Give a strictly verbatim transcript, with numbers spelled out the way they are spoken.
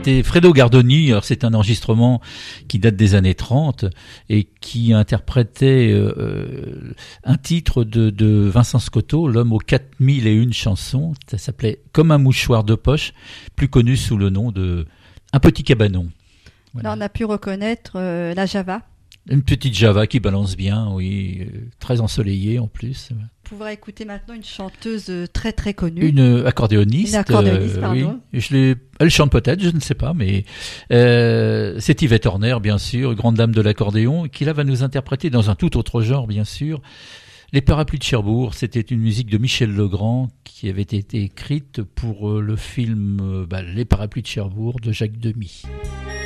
c'était Fredo Gardoni. Alors c'est un enregistrement qui date des années trente et qui interprétait euh, un titre de, de Vincent Scotto, L'homme aux quatre mille et une chansons. Ça s'appelait Comme un mouchoir de poche, plus connu sous le nom de Un petit cabanon. Voilà. Là, on a pu reconnaître euh, la Java. Une petite Java qui balance bien, oui, euh, très ensoleillée en plus. On pourra écouter maintenant une chanteuse très très connue. Une accordéoniste. Une accordéoniste, euh, pardon. Oui. Je l'ai, elle chante peut-être, je ne sais pas, mais euh, c'est Yvette Horner, bien sûr, grande dame de l'accordéon, qui là va nous interpréter dans un tout autre genre, bien sûr. Les Parapluies de Cherbourg, c'était une musique de Michel Legrand qui avait été écrite pour le film euh, bah, Les Parapluies de Cherbourg de Jacques Demy.